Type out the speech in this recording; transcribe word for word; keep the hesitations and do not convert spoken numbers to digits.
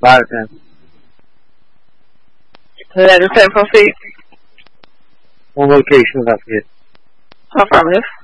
five out of ten. ten out of ten, proceed. One location, that's it. Affirmative.